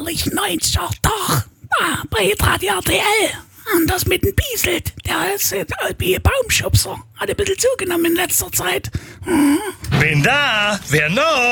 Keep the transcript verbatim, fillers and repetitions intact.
ehrlich, neunziger, doch. Ah, bei Radio R T L. Und das mit dem Bieselt. Der ist äh, wie Baumschubser. Hat ein bisschen zugenommen in letzter Zeit. Mhm. Bin da. Wer noch?